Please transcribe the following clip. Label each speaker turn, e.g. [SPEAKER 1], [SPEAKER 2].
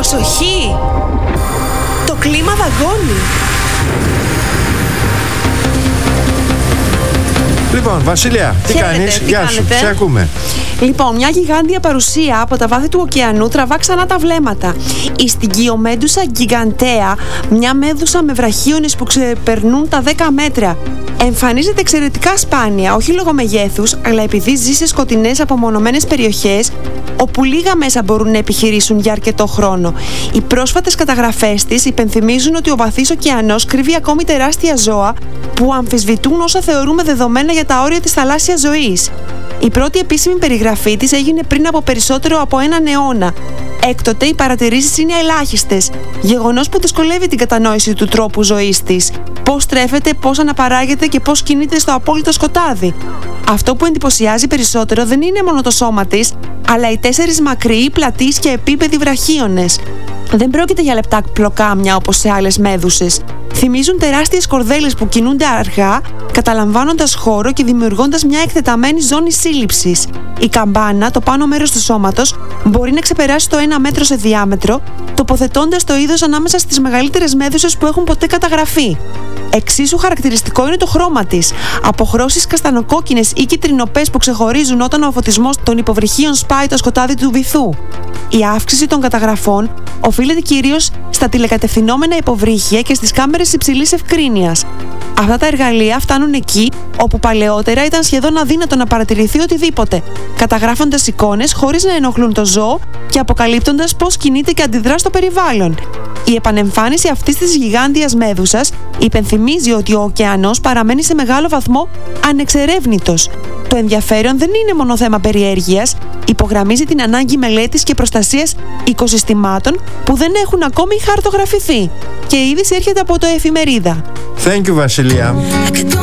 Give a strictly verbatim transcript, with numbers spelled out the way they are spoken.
[SPEAKER 1] Προσοχή! Το κλίμα δαγκώνει.
[SPEAKER 2] Λοιπόν, Βασιλεία, τι
[SPEAKER 1] Χαίρετε,
[SPEAKER 2] κάνεις?
[SPEAKER 1] τι
[SPEAKER 2] Γεια σου,
[SPEAKER 1] κάνετε?
[SPEAKER 2] σε ακούμε.
[SPEAKER 1] Λοιπόν, μια γιγάντια παρουσία από τα βάθη του ωκεανού τραβά ξανά τα βλέμματα. Η στιγκιομέντουσα γκιγαντέα, μια μέδουσα με βραχίονες που ξεπερνούν τα δέκα μέτρα. Εμφανίζεται εξαιρετικά σπάνια, όχι λόγω μεγέθους, αλλά επειδή ζει σε σκοτεινές απομονωμένες περιοχές, όπου λίγα μέσα μπορούν να επιχειρήσουν για αρκετό χρόνο. Οι πρόσφατες καταγραφές της υπενθυμίζουν ότι ο βαθύς ωκεανός κρύβει ακόμη τεράστια ζώα που αμφισβητούν όσα θεωρούμε δεδομένα για τα όρια της θαλάσσιας ζωής. Η πρώτη επίσημη περιγραφή της έγινε πριν από περισσότερο από έναν αιώνα. Έκτοτε οι παρατηρήσεις είναι ελάχιστες, γεγονός που δυσκολεύει την κατανόηση του τρόπου ζωής της. Πώς τρέφεται, πώς αναπαράγεται και πώς κινείται στο απόλυτο σκοτάδι. Αυτό που εντυπωσιάζει περισσότερο δεν είναι μόνο το σώμα της, αλλά οι τέσσερις μακρύοι, πλατείς και επίπεδοι βραχίονες. Δεν πρόκειται για λεπτά πλοκάμια όπως σε άλλες μέδουσες. Θυμίζουν τεράστιες κορδέλες που κινούνται αργά, καταλαμβάνοντας χώρο και δημιουργώντας μια εκτεταμένη ζώνη σύλληψης. Η καμπάνα, το πάνω μέρος του σώματος, μπορεί να ξεπεράσει το ένα μέτρο σε διάμετρο, τοποθετώντας το είδος ανάμεσα στις μεγαλύτερες μέδουσες που έχουν ποτέ καταγραφεί. Εξίσου χαρακτηριστικό είναι το χρώμα της. Αποχρώσεις καστανοκόκκινες ή κιτρινοπές που ξεχωρίζουν όταν ο φωτισμός των υποβρυχίων σπάει το σκοτάδι του βυθού. Η αύξηση των καταγραφών οφείλεται κυρίως στα τηλεκατευθυνόμενα υποβρύχια και στις κάμερες υψηλής ευκρίνειας. Αυτά τα εργαλεία φτάνουν εκεί όπου παλαιότερα ήταν σχεδόν αδύνατο να παρατηρηθεί οτιδήποτε, καταγράφοντας εικόνες χωρίς να ενοχλούν το ζώο και αποκαλύπτοντας πώς κινείται και αντιδρά στο περιβάλλον. Η επανεμφάνιση αυτής της γιγάντιας μέδουσας υπενθυμίζει ότι ο ωκεανός παραμένει σε μεγάλο βαθμό ανεξερεύνητος. Το ενδιαφέρον δεν είναι μόνο θέμα περιέργειας, υπογραμμίζει την ανάγκη μελέτης και προστασίας οικοσυστημάτων που δεν έχουν ακόμη χαρτογραφηθεί. Και η είδηση έρχεται από το Εφημερίδα.
[SPEAKER 2] Thank you, Βασιλεία.